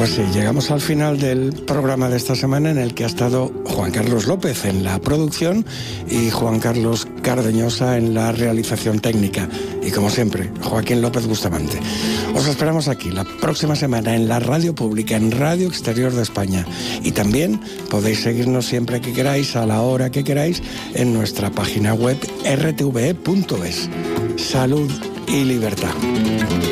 Pues sí, llegamos al final del programa de esta semana, en el que ha estado Juan Carlos López en la producción y Juan Carlos Cardeñosa en la realización técnica. Y como siempre, Joaquín López Bustamante. Os esperamos aquí la próxima semana en la radio pública, en Radio Exterior de España. Y también podéis seguirnos siempre que queráis, a la hora que queráis, en nuestra página web rtve.es. Salud y libertad.